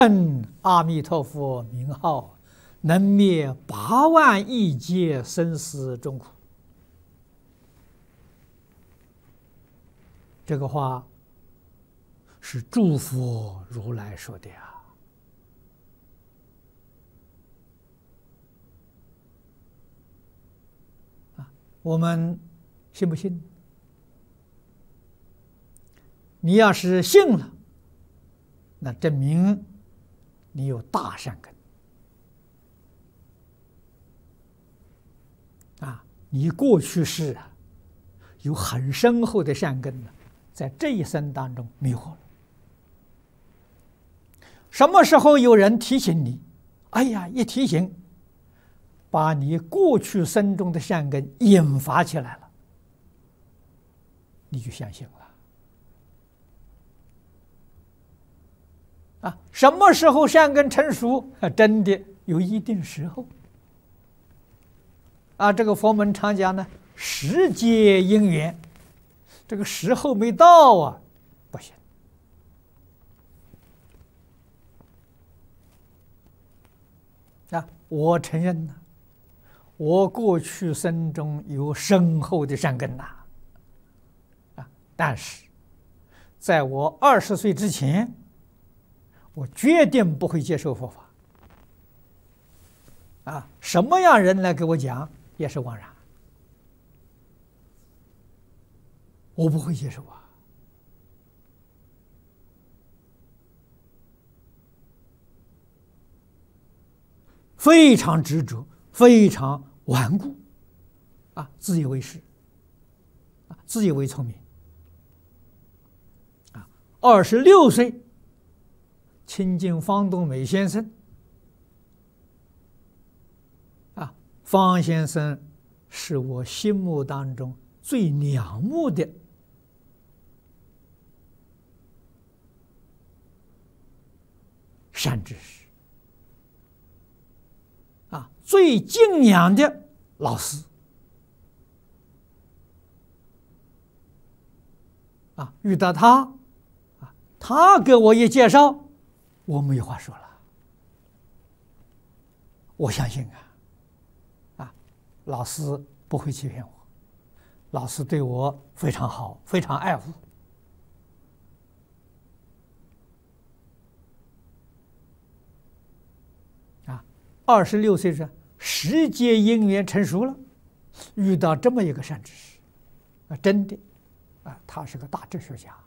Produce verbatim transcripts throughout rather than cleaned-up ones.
称阿弥陀佛名号，能灭八万亿劫生死众苦。这个话是诸佛如来说的呀。啊，我们信不信？你要是信了，那证明你有大善根啊！你过去世啊，有很深厚的善根呢，在这一生当中灭火了。什么时候有人提醒你？哎呀，一提醒，把你过去生中的善根引发起来了，你就相信了。啊，什么时候善根成熟？啊，真的有一定时候。啊，这个佛门常讲呢，时节因缘，这个时候没到啊，不行。啊，我承认呢，我过去生中有深厚的善根呐。啊，但是在我二十岁之前，我决定不会接受佛法。啊，什么样人来给我讲也是枉然，我不会接受啊。非常执着，非常顽固，啊，自以为是，啊，自以为聪明。啊，二十六岁。亲近方东美先生，啊，方先生是我心目当中最仰慕的善知识，啊，最敬仰的老师，啊，遇到他，啊，他给我一介绍。我没话说了，我相信啊，啊，老师不会欺骗我，老师对我非常好，非常爱护。啊，二十六岁时，时节因缘成熟了，遇到这么一个善知识，啊，真的，啊，他是个大哲学家。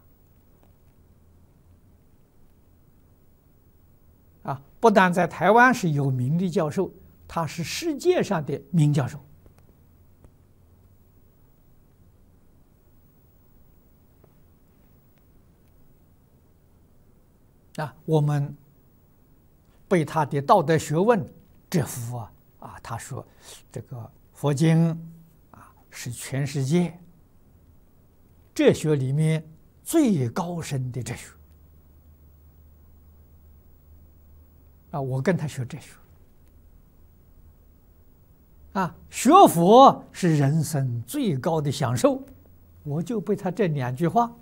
啊，不但在台湾是有名的教授，他是世界上的名教授。啊，我们被他的道德学问折服啊！啊，他说这个佛经啊是全世界哲学里面最高深的哲学。啊，我跟他学哲学，啊，学佛是人生最高的享受，我就被他这两句话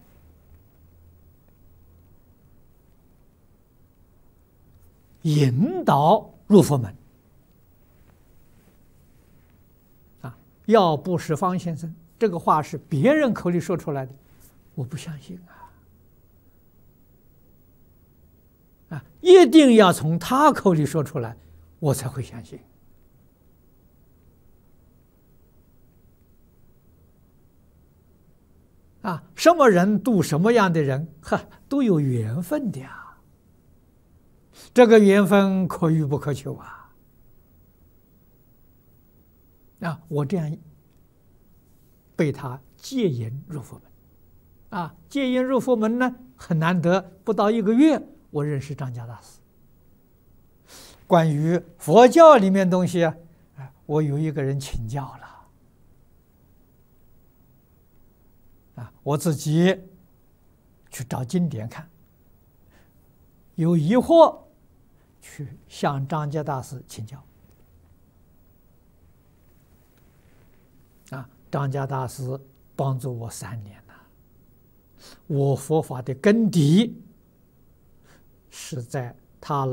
引导入佛门。啊，要不是方先生，这个话是别人口里说出来的，我不相信啊。啊，一定要从他口里说出来，我才会相信。啊，什么人度什么样的人，哈，都有缘分的呀。这个缘分可遇不可求啊！啊，我这样被他接引入佛门，啊，接引入佛门呢，很难得，不到一个月。我认识张家大师。关于佛教里面东西啊，我有一个人请教了，啊，我自己去找经典看，有疑惑去向张家大师请教。啊，张家大师帮助我三年了，我佛法的根底是在他